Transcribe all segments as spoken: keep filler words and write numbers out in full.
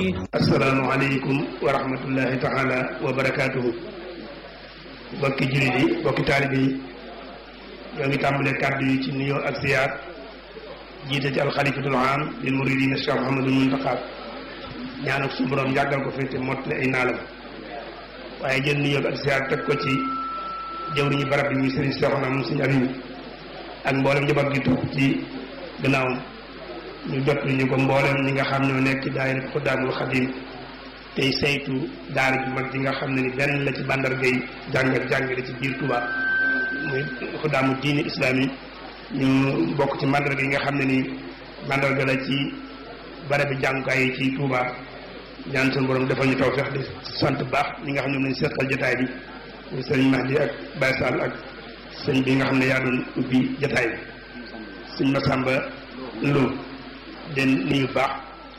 asalaamaaleykum wa rahmatullahi taala wa barakaatuhu. bokki jullit yi bokki taalibe yi ñoo ngi tàmbalee kàddu yi ci nuyoo ak ziyaar jiite ci alxalifatul aam lil muridina Cheikh Mouhamadul Muntaqa ñaan ak suñu borom yàggal ko fi te mottali ay naalam waaye jël nuyoo ak ziyaar teg ko ci jëwriñu barab bi muy sëriñ Seexuna moom sëriñ Abibu ak mboolem njaboot gi toog ci gannaawam ñu jot ñu ko mboolem ñi nga xam ñoo nekk ci daayira Xuddaamul Xadim tey saytu daara ju mag ji nga xam ne ni benn la ci bàndargay jàngal jàngale ci biir Touba muy Xuddaamu diine islaam yi ñu bokk ci mandarga yi nga xam ne ni mandarga la ci barabi jàngukaay yi ci Touba ñaan seen borom defal ñu tawfeex di sant baax ñi nga xam ne ñoom lañ seqal jotaay bi muy sëriñ Mahdi ak Baye Sall ak sëñ bi nga xam ne yaa doon ubbi jotaay bi sëñ Massamba Lo den nuyu baax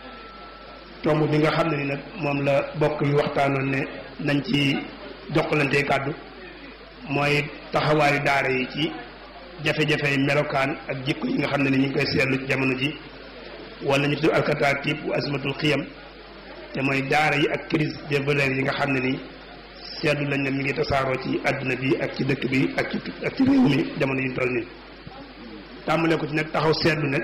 tomb bi nga xam ne ni nag moom la bokk yu waxtaanoon ne nañ ci jokkalante kàddu mooy taxawaayu daara yi ci jafe-jafe melokaan ak jikko yi nga xam ne ni ñu ngi koy seetlu ci jamono ji wala ñu tudd alkataatib bu asmatul xiyam te mooy daara yi ak crise des valeurs yi nga xam ne ni seetlu lañ ne mi ngi tasaaroo ci àdduna bi ak ci dëkk bi ak ci ak ci réew mi jamono yi ñu toll nii tàmbalee ko ci nag taxaw seetlu nag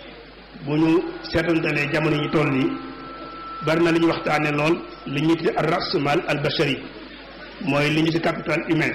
bu ñu seetantalee jamono yi ñu toll nii bari na li ñu waxtaane lool li ñu tudde ar rasmal al bashari mooy li ñu ci capital humain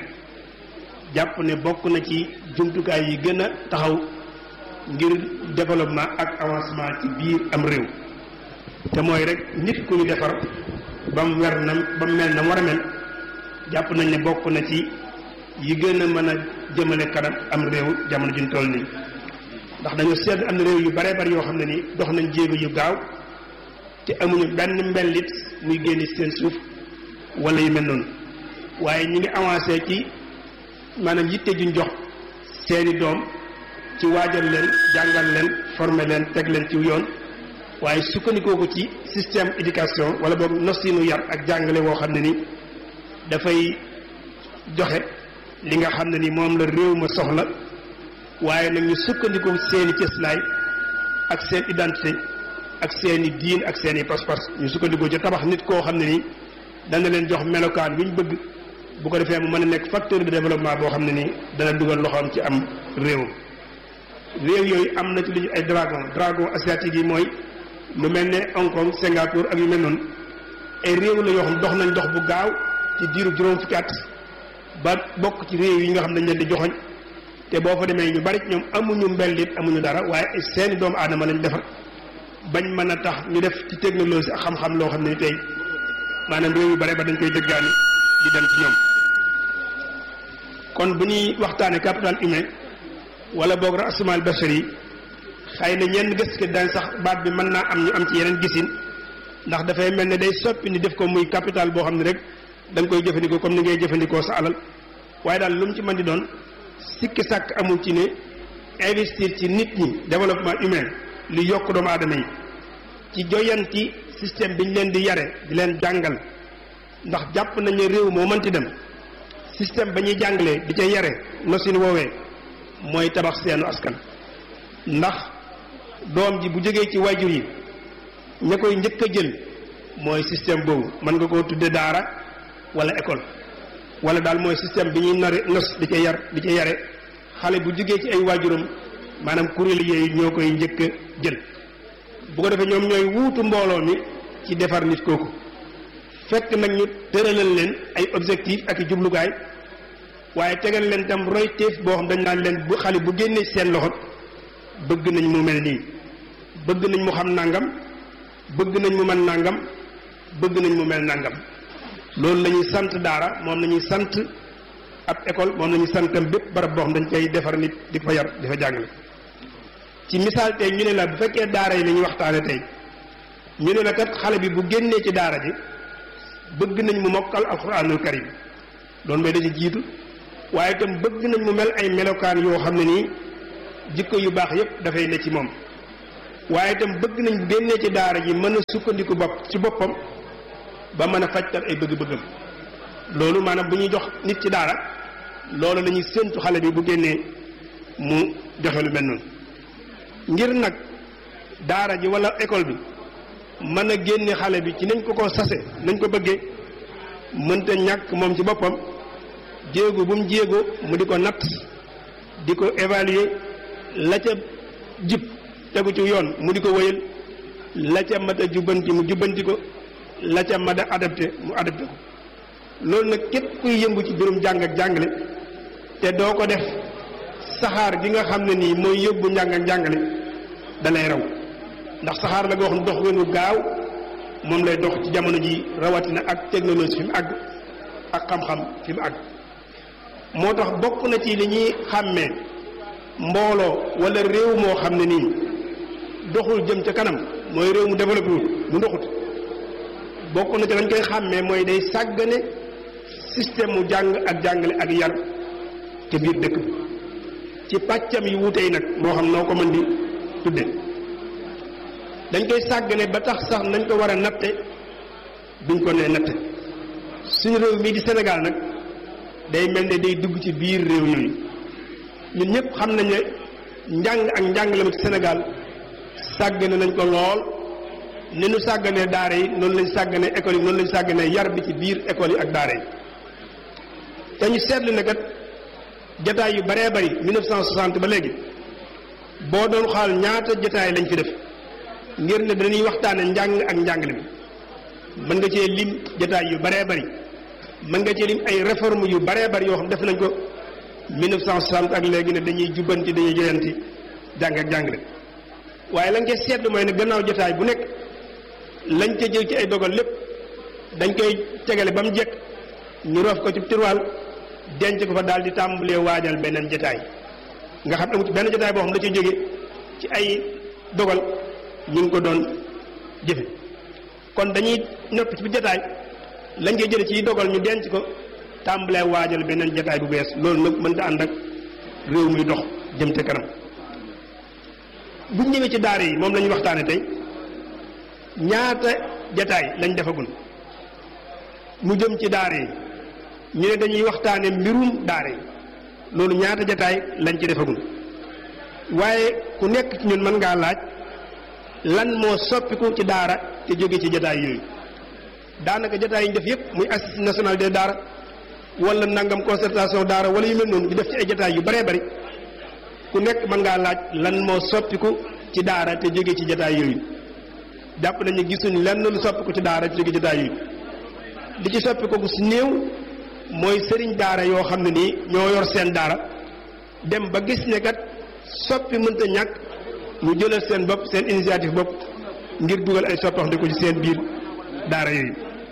jàpp ne bokk na ci jumtukaay yi gën a taxaw ngir développement ak avancement ci biir am réew te mooy rek nit ku ñu defar ba mu wer na ba mu mel na war a mel jàpp nañ ne bokk na ci yi gën a mën a jëmale kanam am réew jamono juñ toll nii ndax dañoo seet am na réew yu bare bari yoo xam ne ni dox nañ jéego yu gaaw te amuñu benn mbellit muy génn seen suuf wala yu mel noonu waaye ñi ngi avancé ci maanaam yitte juñ jox seeni doom ci waajal leen jàngal leen former leen teg leen ci yoon waaye sukkandikoo ko ci système éducation wala boog nosinu yar ak jàngale woo xam ne ni dafay joxe li nga xam ne ni moom la réew ma soxla waaye nag ñu sukkandikoo seeni cëslaay ak seen identité ak seeni diin ak seeni pas-pas ñu sukkandikoo ci tabax nit koo xam ne ni dana leen jox melokaan wi ñu bëgg bu ko defee mu mën a nekk facteur de développement boo xam ne ni dana dugal loxoom ci am réewam réew yooyu am na ci lu ñu ay dragon dragon asiatique yi mooy lu mel ne Hong Kong Singapour ak yu mel noonu ay réew la yoo xam dox nañ dox bu gaaw ci diiru juróom fukki at ba bokk ci réew yi nga xam dañ leen di joxoñ te boo fa demee ñu bari ñoom amuñu mbellit amuñu dara waaye seeni doomu aadama lañ defar bañ mën a tax ñu def ci technologie ak xam-xam loo xam ne ni tey maanaam réew yu bare ba dañ koy dëggaani di dem ci ñoom kon bu ñuy waxtaane capital humain wala boog rasmal bashari yi xëy na ñenn gëstu dañ sax baat bi mën naa am ñu am ci yeneen gisin ndax dafay mel ne day soppi ni def ko muy capital boo xam ne rek da nga koy jëfandikoo comme ni ngay jëfandikoo sa alal waaye daal lu mu ci mën di doon sikki sàkk amul ci ne investir ci nit ñi développement humain lu yokk doomu aadama yi ci joyanti système bi ñu leen di yare di leen jàngal ndax jàpp nañ ne réew moo mënti dem système ba ñuy jàngalee di ca yare nosin woowee mooy tabax seenu askan ndax doom ji bu jógee ci waajur yi ña koy njëkk a jël mooy système boobu mën nga koo tudde daara wala école wala daal mooy système bi ñuy nare nos di ca yar di ca yare xale bu jógee ci ay waajuram maanaam kuréel yooyu ñoo koy njëkk a jël bu ko defee ñoom ñooy wuutu mbooloo mi ci defar nit kooku fekk nag ñu tëralal leen ay objectif ak i jublukaay waaye tegal leen tam royteef boo xam dañ naan leen bu xale bu génnee seen loxo bëgg nañ mu mel nii bëgg nañ mu xam nangam bëgg nañ mu mën nangam bëgg nañ mu mel nangam loolu la ñuy sant daara moom la ñuy sant ab école moom la ñuy santam bépp barab boo xam dañ koy defar nit di ko fa yar di fa jàngale ci misaal tey ñu ne la bu fekkee daara yi la ñuy waxtaane tey ñu ne la kat xale bi bu génnee ci daara ji bëgg nañ mu mokkal alxuraanul karim doon may da ci jiitu waaye itam bëgg nañ mu mel ay melokaan yoo xam ne nii jikko yu baax yépp dafay ne ci moom waaye itam bëgg nañ bu génnee ci daara ji mën a sukkandiku bopp ci boppam ba mën a fajtal ay bëgg-bëggam loolu maanaam bu ñuy jox nit ci daara loolu la ñuy séntu xale bi bu génnee mu joxe lu mel noonu ngir nag daara ji wala école bi mën a génne xale bi ci nañ ko ko sase nañ ko bëggee mënta ñàkk moom ci boppam jéego bu mu jéego mu di ko natt di ko évaluer la ca jub tegu ci yoon mu di ko wëyal la ca mat a jubbanti mu jubbanti ko la ca mat a adapté mu adapté ko loolu nag képp kuy yëngu ci biirum jàng ak jàngale te doo ko def saxaar gi nga xam ne nii mooy yóbbu njàng ak jàngale da lay raw ndax saxaar la nga wax ne dox wenu gaaw moom lay dox ci jamono ji rawatina ak technologie fi mu àgg ak xam-xam fi mu àgg moo tax bokk na ci li ñuy xàmmee mbooloo wala réew moo xam ne nii doxul jëm ca kanam mooy réew mu développé wul mu doxut bokk na ci lañ koy xàmmee mooy day sàggane système mu jàng ak jàngale ak yar ca biir dëkk bi ci pàccam yi wuute yi nag moo xam noo ko mën di tudde dañ koy sàggane ba tax sax nañ ko war a natte duñ ko nee natte suñu réew mii di Sénégal nag day mel ne day dugg ci biir réew yooyu ñun ñëpp xam nañ ne njàng ak njàngale ma ci Sénégal sàggane nañ ko lool ni ñu sàgganee daara yi noonu lañ sàgganee école yi noonu lañ sàgganee yar bi ci biir école yi ak daara yi te ñu seetlu ne kat jataay yu baree bari mille neuf cent soixante ba léegi boo doon xaal ñaata jataay lañ fi def ngir ne dañuy waxtaane njàng ak njàngale bi mën nga cee lim jataay yu baree bari mën nga cee lim ay réforme yu baree bari yoo xam def nañ ko mille neuf cent soixante ak léegi ne dañuy jubbanti dañuy joyanti jàng ak jàngale waaye lañ koy seetlu mooy ne gannaaw jataay bu nekk lañ ca jël ci ay dogal lépp dañ koy tegale ba mu jekk ñu roof ko ci tiroir denc ko fa daal di tàmbalee waajal beneen jataay nga xam ne benn jataay boo xam da ci jóge ci ay dogal ñu ngi ko doon jëfe kon dañuy nopp ci bi jataay lañ koy jële ci dogal ñu denc ko tàmbalee waajal beneen jataay bu bees loolu nag mënta ànd ak réew muy dox jëm te kanam buñ ñëwee ci daara yi moom la ñu waxtaane tey ñaata jataay lañ defagul mu jëm ci daara yi ñu ne dañuy waxtaane mbirum daara yi loolu ñaata jataay lañ ci defagul waaye ku nekk ci ñun mën ngaa laaj lan moo soppiku ci daara te jóge ci jataay yooyu daanaka jataay yi ñu def yëpp muy assise nationale des daara wala nangam concertation daara wala yu mel noonu di def ci ay jataay yu baree bari ku nekk mën ngaa laaj lan moo soppiku ci daara te jóge ci jataay yooyu jàpp nañu gisuñ lenn lu soppiku ci daara te jóge ci jataay yooyu li ci soppiku gu si néew mooy sëriñ daara yoo xam ne nii ñoo yor seen daara dem ba gis ne kat soppi mënta ñàkk ñu jëlal seen bopp seen initiative bopp ngir dugal ay soppaxndiku ci seen biir daara yooyu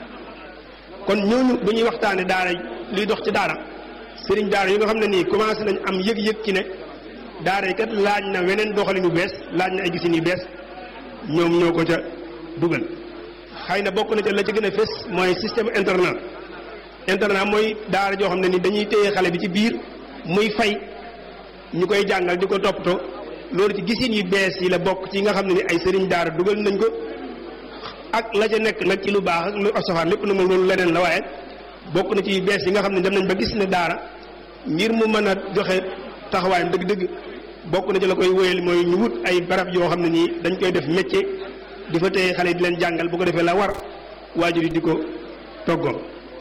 kon ñooñu bu ñuy waxtaane daara luy dox ci daara sëriñ daara yi nga xam ne nii commencé nañ am yëg-yëg ci ne daara yi kat laaj na weneen doxalin yu bees laaj na ay gisin yu bees ñoom ñoo ko ca dugal xëy na bokk na ca la ci gën a fës mooy système internat internat mooy daara joo xam ne ni dañuy téye xale bi ci biir muy fay ñu koy jàngal di ko toppatoo loolu ci gisin yu bees yi la bokk ci nga xam ne ni ay sëriñ daara dugal nañ ko ak la ca nekk nag ci lu baax ak lu safaan lépp na moom loolu leneen la waaye bokk na ci yu bees yi nga xam ne dem nañ ba gis ne daara ngir mu mën a joxe taxawaayam dëgg-dëgg bokk na ci la koy wóyal mooy ñu wut ay barab yoo xam ne nii dañ koy def métier di fa téye xale yi di leen jàngal bu ko defee la war waajur yi di ko toggoo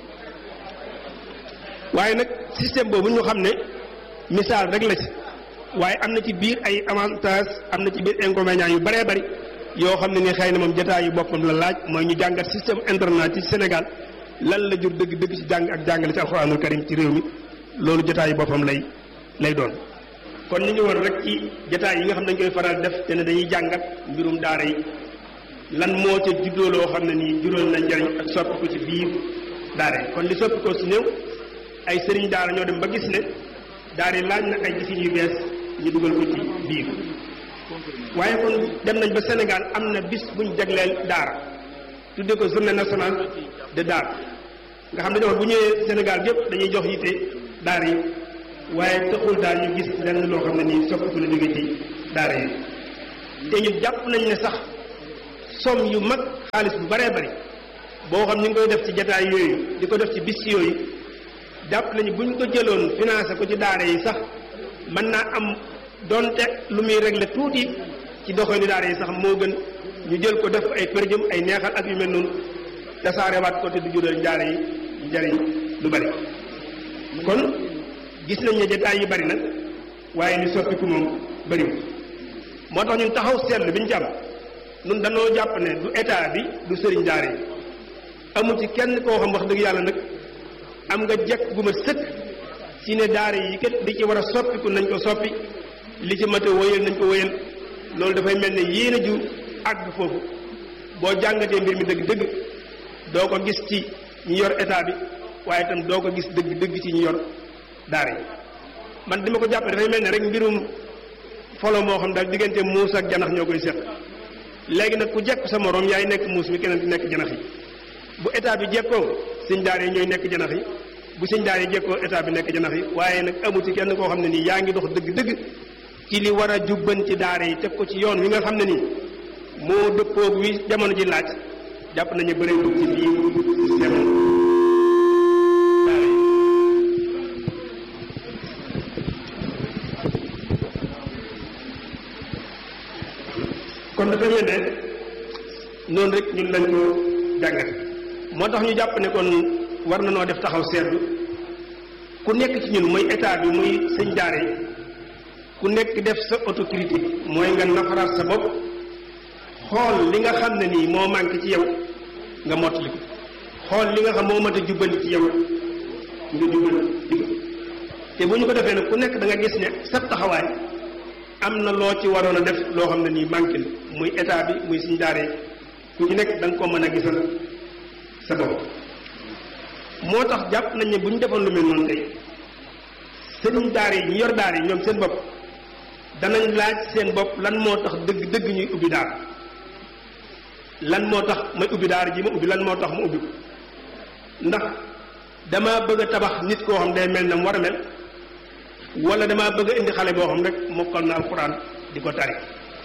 waaye nag système boobu ñu xam ne misaal rek la ci waaye am na ci biir ay avantage am na ci biir inconvénients yu bëree bëri yoo xam ne ni xëy na moom jotaay yu boppam la laaj mooy ñu jàngat système internat ci Sénégal lan la jur dëgg dëgg ci jàng ak jàngale ci alxuraanul karim ci réew mi loolu jotaay yu boppam lay lay doon kon ni ñu war rek ci jotaay yi nga xam ne dañ koy faral def te ne dañuy jàngat mbirum daara yi lan moo ca juddoo loo xam ne nii juróol na njariñ ak soppi ko ci biir daara yi kon li soppi ko si néew ay sëriñ daara ñoo dem ba gis ne daara yi laaj na ay gisin yu bees ñu dugal ko ci biir waaye kon dem nañ ba Sénégal am na bis buñ jagleel daara tudde ko journée nationale de daara nga xam ne dafa bu ñëwee Sénégal gépp dañuy jox yitte daara yi waaye taxul daal ñu gis lenn loo xam ne nii soppiku la jóge ci daara yi te ñu jàpp nañ ne sax somme yu mag xaalis bu baree bari boo xam ñu ngi koy def ci jataay yooyu di ko def ci bis yooyu jàpp nañu buñ ko jëloon financé ko ci daara yi sax mën naa am donte lu muy régler tuuti ci doxalinu daara yi sax moo gën ñu jël ko def ay përjëm ay neexal ak yu mel noonu tasaarewaat ko te du jural njaare yi njariñ lu bari kon gis nañ ne jotaay yi bari na waaye li soppiku moom bariwul moo tax ñun taxaw seetlu bi ñu ci am ñun dañoo jàpp ne du état bi du sëriñ daara yi amu ci kenn koo xam wax dëgg yàlla nag am nga jekk gu ma sëkk ci ne daara yi kat li ci war a soppiku nañ ko soppi li ci mat a wëyal nañ ko wëyal loolu dafay mel ne yéen a ju àgg foofu boo jàngatee mbir mi dëgg dëgg doo ko gis ci ñi yor état bi waaye itam doo ko gis dëgg dëgg ci ñi yor daara yi man dama ko jàppe dafay mel ne rek mbirum folo moo xam daal diggante muus ak janax ñoo koy seq léegi nag ku jekk sa morom yaay nekk muus mi keneen di nekk janax yi bu état bi jekkoo sëñ daara yi ñooy nekk janax yi bu sëñ daara yi jekkoo état bi nekk janax yi waaye nag amu ci kenn koo xam ne nii yaa ngi dox dëgg-dëgg ci li war a jubban ci daara yi teg ko ci yoon wi nga xam ne nii moo dëppoog wi jamono ji laaj jàpp nañu bëreewul ci biir système daara yi kon dafa mel ne noonu rek ñun lañ ko jàngat moo tax ñu jàpp ne kon war na noo def taxaw seetlu ku nekk ci ñun muy état bi muy sëñ daara yi ku nekk def sa autocritique mooy nga nafaraat sa bopp xool li nga xam ne nii moo manqué ci yow nga mottali ko xool li nga xam moo mat a jubbali ci yow nga jubbali ko te bu ñu ko defee nag ku nekk da nga gis ne sa taxawaay am na loo ci waroon a def loo xam ne nii manqué na muy état bi muy suñu daara ku ci nekk da nga ko mën a gisal sa bopp moo tax jàpp nañ ne bu ñu defoon lu mel noonu tey sëriñ daara yi ñu yor daara yi ñoom seen bopp danañ laaj seen bopp lan moo tax dëgg dëgg ñuy ubbi daara lan moo tax may ubbi daara ji ma ubbi lan moo tax mu ubbi ko ndax damaa bëgg a tabax nit koo xam day mel na mu war a mel wala damaa bëgg a indi xale boo xam rek mokkal na alxuraan di ko tari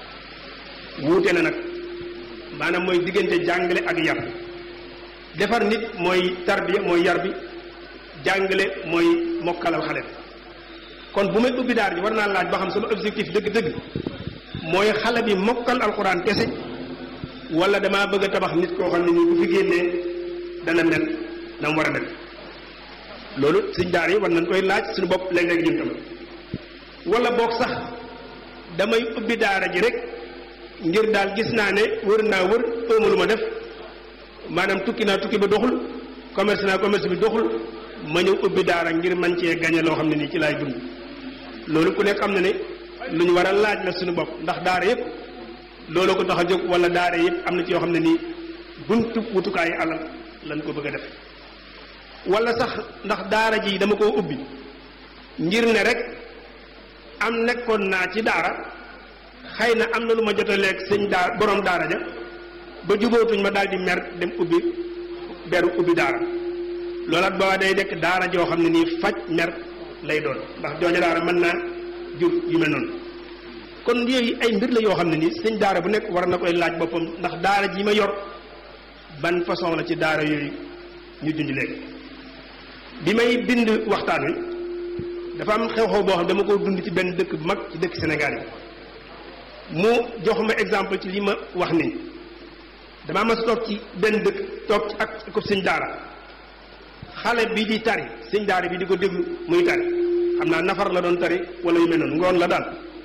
wuute na nag maanaam mooy diggante jàngale ak yar defar nit mooy tarbiya mooy yar bi jàngale mooy mokkalal xale bi kon bu may ubbi daara ji war naa laaj ba xam sama objectif dëgg-dëgg mooy xale bi mokkal alxuraan kese wala damaa bëgg a tabax nit koo xam ne nii bu fi génnee dana mel na mu war a mel loolu suñ daara yi war nañ koy laaj suñu bopp léeg-léeg ñun tam wala boog sax damay ubbi daara ji rek ngir daal gis naa ne wër naa wër ëmma lu ma def maanaam tukki naa tukki ba doxul commerce naa commerce bi doxul ma ñëw ubbi daara ngir man cee gañe loo xam ne nii ci laay dund loolu ku nekk xam na ne lu ñu war a laaj la suñu bopp ndax daara yëpp loolu ko tax a jóg wala daara yëpp am na ci yoo xam ne nii buntu wutukaayu alal lañ ko bëgg a def wala sax ndax daara ji dama koo ubbi ngir ne rek am nekkoon naa ci daara xëy na am na lu ma jot a lekk sëñ daara borom daara ja ba jubóotuñ ma daal di mer dem ubbi beru ubbi daara loolaat booba day dekk daara joo xam ne nii faj mer lay doon ndax jooja daara mën naa jur yu mel noonu kon yooyu ay mbir la yoo xam ne nii sëñ daara bu nekk war na koy laaj boppam ndax daara ji ma yor ban façon la ci daara yooyu ñu junj léegi bi may bind waxtaan wi dafa am xew-xew boo xam dama ko dund ci benn dëkk bu mag ci dëkk Sénégal yi mu jox ma exemple ci li ma wax nii damaa mas toog ci benn dëkk toog ci ak ko sëñ daara xale bi di tari sëñ daara bi di ko déglu muy tari xam naa nafar la doon tari wala yu mel noonu ngoon la daal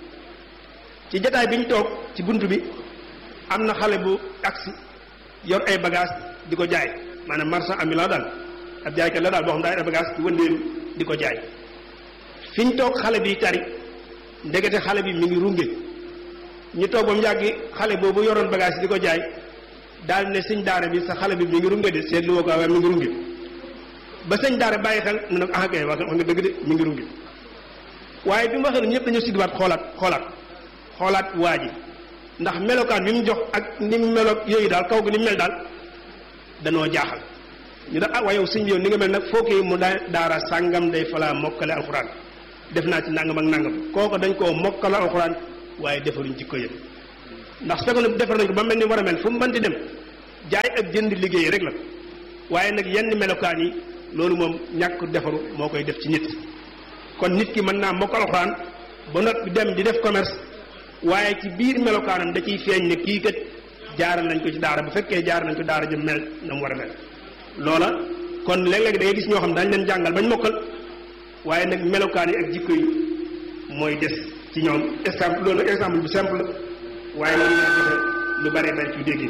ci jataay bi ñu toog ci bunt bi am na xale bu agsi yor ay bagage di ko jaay maanaam marchand ambulant daal ab jaaykat la daal boo xam daa ay bagage di wëndeelu di ko jaay fi ñu toog xale bi tari ndegete xale bi mi ngi runge ñu toog ba mu yàgg xale boobu yoroon bagage di ko jaay daal ne sëñ daara bi sa xale bi mi ngi runge de seetlu woo ko waaye mi ngi runge ba sëñ daara bàyyi xel mu ne ko ah kay wax nga dëgg de mi ngi runge waaye bi mu waxee ne ñëpp dañoo siggiwaat xoolaat xoolaat xoolaat waa ji ndax melokaan bi mu jox ak ni mu meloog yooyu daal kaw gi ni mu mel daal danoo jaaxal ñu daal ah waaye yow sëñ bi yow ni nga mel nag foo koy mu daa daara sàngam day falaa mokkale alxuraan def naa ci nangam ak nangam kooku dañ koo mokkale alxuraan waaye defaruñ jikko yëpp ndax fekkoon ne defar nañ ko ba mel ni war a mel fu mu mënti dem jaay ak jënd liggéey rek la waaye nag yenn melokaan yi loolu moom ñàkk defaru moo koy def ci nit kon nit ki mën naa mokkal alxuraan ba noppi dem di def commerce waaye ci biir melokaanam da ciy feeñ ne kii kat jaaral nañ ko ci daara bu fekkee jaar nañ ko daara jëm mel na mu war a mel loola kon léeg-léeg da ngay gis ñoo xam dañ leen jàngal bañ mokkal waaye nag melokaan yi ak jikko yi mooy des ci ñoom exemple loolu nag exemple bu simple la waaye loolu ñoo joxe lu bari bari ci dégg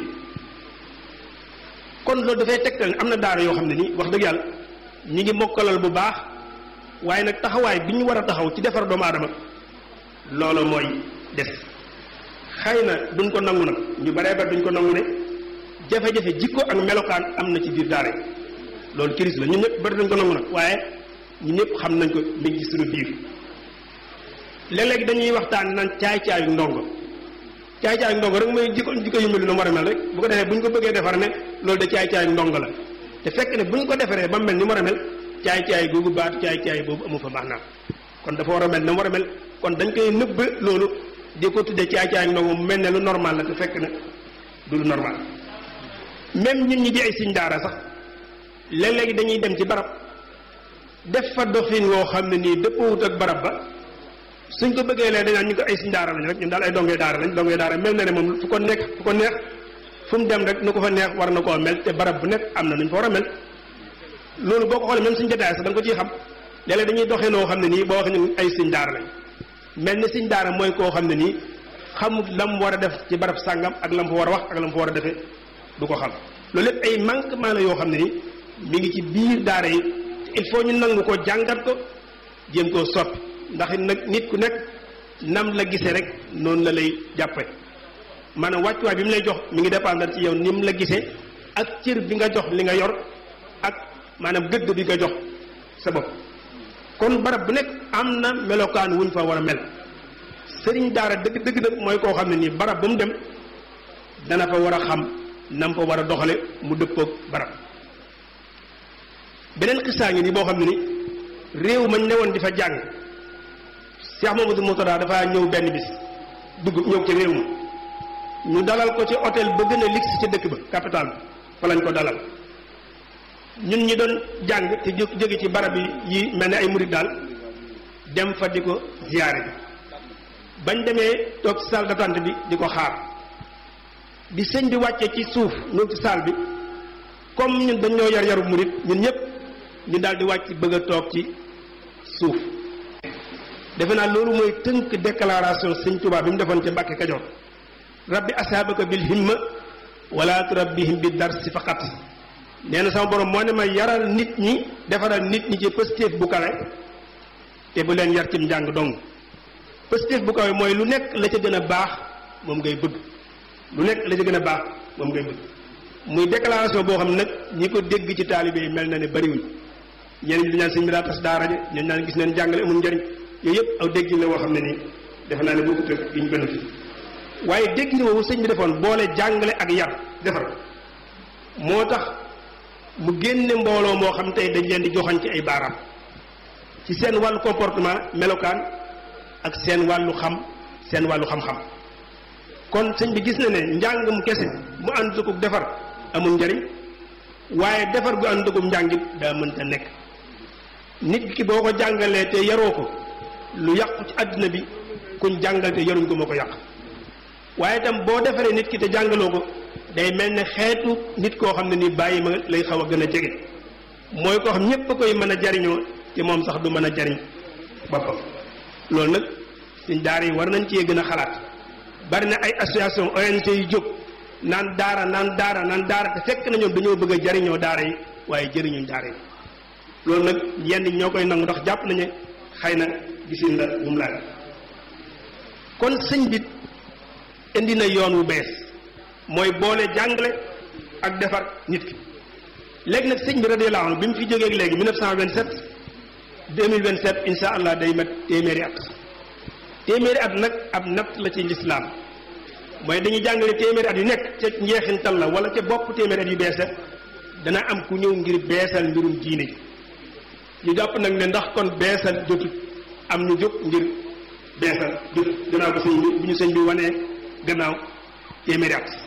kon loolu dafay tegtal ne am na daara yoo xam ne nii wax dëgg yàlla ñi ngi mokkalal bu baax waaye nag taxawaay bi ñu war a taxaw ci defar doomu aadama loolu mooy des xëy na duñ ko nangu nag ñu baree ba duñ ko nangu ne jafe-jafe jikko ak melokaan am na ci biir daara yi loolu kiris la ñun ñëpp bari duñ ko nangu nag waaye ñun ñëpp xam nañ ko mi ngi ci suñu biir léeg-léeg dañuy waxtaan naan caay-caayu ndongo caay-caayu ndongo rek mooy jikko jikko yu mel lu war a mel rek bu ko defee bu ñu ko bëggee defar ne loolu de caay-caayu ndongo la te fekk ne bu ñu ko defaree ba mel ni mu war a mel caay-caay googu baatu caay-caay boobu amu fa maanaam kon dafa war a mel na mu war a mel kon dañ koy nëbb loolu di ko tuddee caay-caay ndongo mu mel ne lu normal la te fekk na du lu normal même ñun ñi di ay siñ daara sax léeg-léegi dañuy dem ci barab def fa doxin woo xam ne nii dëppoowut ak barab ba suñ ko bëggee lee dañaan ñu ko ay siñ daara lañ rek ñun daal ay dongee daara lañ dongee daara mel na ne moom fu ko nekk fu ko neex fu mu dem rek nu ko fa neex war na koo mel te barab bu nekk am na nuñ fa war a mel loolu boo ko xoolee même suñ jotaay sax da nga ko ciy xam léeg-léeg dañuy doxee noo xam ne nii boo wax ñun ay siñ daara lañ mel ni siñ daara mooy koo xam ne nii xamut lam war a def ci barab sàngam ak lam fa war a wax ak lam fa war a defee du ko xam loolu lépp ay manquement la yoo xam ne nii mi ngi ci biir daara yi il faut ñu nangu ko jàngat ko jéem koo soppi ndax nag nit ku nekk nam la gisee rek noonu la lay jàppe maanaam wàccuwaay bi mu lay jox mi ngi dépendre ci yow ni mu la gisee ak cër bi nga jox li nga yor ak maanaam gëdd bi nga jox sa bopp kon barab bu nekk am na melokaan wuñ fa war a mel sëriñ daara dëgg dëgg nag mooy koo xam ne nii barab ba mu dem dana fa war a xam nam fa war a doxale mu dëppoog barab beneen xisaa ngi nii boo xam ne ni réew mañ ne woon di fa jàng Cheikh Mamadou Moutada dafa ñëw benn bis dugg ñëw ci réew ma ñu dalal ko ci hôtel ba gën a luxe ci dëkk ba capital bi fa lañ ko dalal ñun ñi doon jàng te jóge ci barab yi mel ne ay murid daal dem fa di ko ziyaare bi bañ demee toog ci salle d'attente bi di ko xaar di sëñ bi wàccee ci suuf ñëw ci salle bi comme ñun dañ ñoo yar yaru murid ñun ñëpp ñu daal di wàcc bëgg a toog ci suuf defe naa loolu mooy tënk déclaration sëñ Tuubaa bi mu defoon ca Mbàkke Kajoor rabbi asaabaka bil himma wala turabbihim bi darsi faqat nee na sama borom moo ne ma yaral nit ñi defaral nit ñi ci pëstéef bu kawe te bu leen yar ci njàng dong pëstéef bu kawe mooy lu nekk la ca gën a baax moom ngay bëgg lu nekk la ca gën a baax moom ngay bëgg muy déclaration boo xam ne nag ñi ko dégg ci taalibe yi mel na ne bariwuñ ñeneen ñi di ñaan sëñ bi daa tas daara ji ñeen ñaan gis neen jàngale amul njëriñ yooyu yëpp aw déggin la woo xam ne nii defe naa ne boo ko tëg gi ñu gën a fi waaye déggin woowu sëñ bi defoon boole jàngale ak yar defar moo tax mu génne mbooloo moo xam tey dañ leen di joxañ ci ay baaraam ci seen wàllu comportement melokaan ak seen wàllu xam seen wàllu xam-xam kon sëñ bi gis na ne njàng mu kese mu ànd ko defar amul njëriñ waaye defar gu ànd ko njàngit daa mënta nekk nit ki boo ko jàngalee te yaroo ko lu yàqu ci àddina bi kuñ jàngal te yaruñ ko moo ko yàq waaye itam boo defaree nit ki te jàngaloo ko day mel ne xeetu nit koo xam ne ni bàyyi ma lay xaw a gën a jege mooy koo xam ñépp a koy mën a jariñoo te moom sax du mën a jariñ boppam loolu nag suñ daara yi war nañ cee gën a xalaat bari na ay association O N G yu jóg naan daara naan daara naan daara te fekk na ñoom dañoo bëgg a jariñoo daara yi waaye jëriñuñ daara yi loolu nag yenn ñoo koy nangu ndax jàpp nañu xëy na gisin la bu mu laaj kon sëñ bi indi na yoon wu bees mooy boole jàngale ak defar nit ki léegi nag sëñ bi radiyallahu anhu bi mu fi jógee léegi mille neuf cent vingt-sept deux mille vingt-sept insha allah day mat téeméeri at téeméeri at nag ab natt la ci lislaam mooy dañuy jàngale téeméeri at yu nekk ca njeexintal la wala ca bopp téeméeri at yu bees dana am ku ñëw ngir beesal mbirum diine ji ñu jàpp nag ne ndax kon beesal jotut am ñu jóg ngir beesal jotut gannaaw ko sëñ bi bu ñu sëñ bi wanee gannaaw téeméeri at